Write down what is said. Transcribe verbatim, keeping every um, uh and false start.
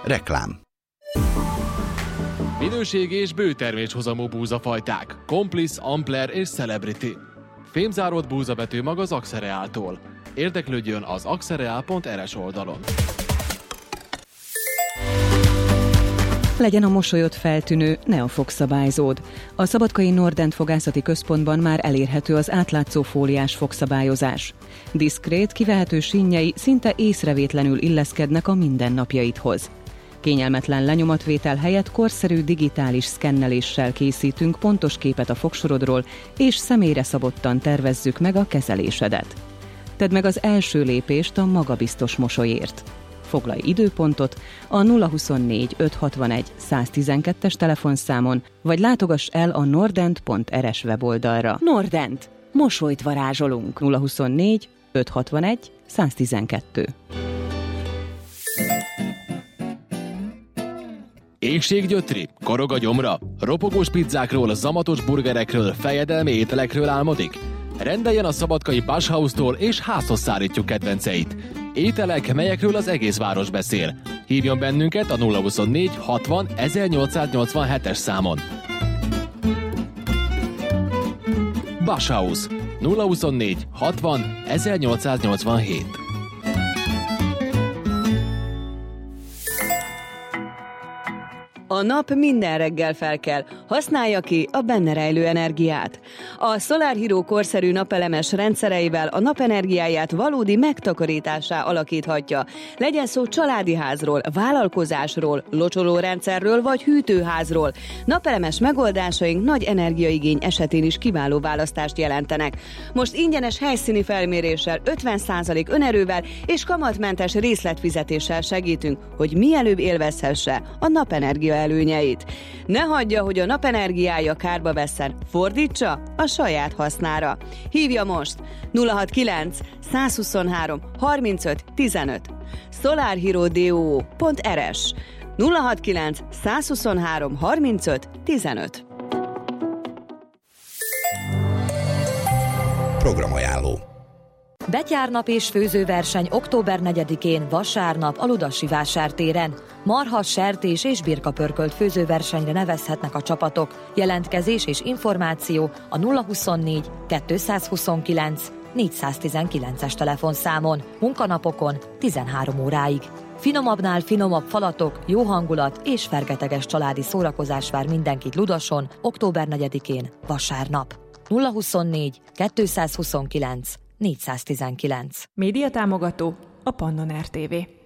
Reklám. Minőségi és bőterméshozamú búzafajták. Complice, Ampler és Celebrity. Fémzáródott búzabetűmag az Axereáltól. Érdeklődjön az axereál pont er es oldalon. Legyen a mosolyod feltűnő, ne a fogszabályzód. A Szabadkai Nordent Fogászati Központban már elérhető az átlátszó fóliás fogszabályozás. Diszkrét, kivehető sínjei szinte észrevétlenül illeszkednek a mindennapjaidhoz. Kényelmetlen lenyomatvétel helyett korszerű digitális szkenneléssel készítünk pontos képet a fogsorodról, és személyre szabottan tervezzük meg a kezelésedet. Tedd meg az első lépést a magabiztos mosolyért. Foglalj időpontot a nulla huszonnégy ötszázhatvanegy száztizenkettes telefonszámon, vagy látogass el a nordent pont er es weboldalra. Nordent. Mosolyt varázsolunk. nulla huszonnégy ötszázhatvanegy száztizenkettő. Éhséggyötri, korog a gyomra, ropogós pizzákról, zamatos burgerekről, fejedelmi ételekről álmodik? Rendeljen a szabadkai Bashhaus-tól és házhoz szállítjuk kedvenceit. Ételek, melyekről az egész város beszél. Hívjon bennünket a nulla huszonnégy hatvan ezernyolcszáznyolcvanhetes számon. Bashhaus nulla huszonnégy hatvan ezernyolcszáznyolcvanhét. A nap minden reggel felkel, használja ki a benne rejlő energiát. A Solar Hero korszerű napelemes rendszereivel a napenergiáját valódi megtakarításá alakíthatja. Legyen szó családi házról, vállalkozásról, locsolórendszerről vagy hűtőházról. Napelemes megoldásaink nagy energiaigény esetén is kiváló választást jelentenek. Most ingyenes helyszíni felméréssel, ötven százalék önerővel és kamatmentes részletfizetéssel segítünk, hogy mielőbb élvezhesse a napenergia előnyeit. Ne hagyja, hogy a napenergiája kárba vesszen, fordítsa a saját hasznára. Hívja most nulla hatvankilenc százhuszonhárom harmincöt tizenöt solarhero pont er es nulla hatvankilenc százhuszonhárom harmincöt tizenöt. Programajánló. Betyárnap és főzőverseny október negyedikén vasárnap a Ludasi vásártéren. Marha, sertés és birkapörkölt főzőversenyre nevezhetnek a csapatok. Jelentkezés és információ a nulla huszonnégy kétszázhuszonkilenc négyszáztizenkilences telefonszámon, munkanapokon tizenhárom óráig. Finomabbnál finomabb falatok, jó hangulat és fergeteges családi szórakozás vár mindenkit Ludason október negyedikén vasárnap. nulla huszonnégy kétszázhuszonkilenc négyszáztizenkilenc. Média támogató a Pannon er té vé.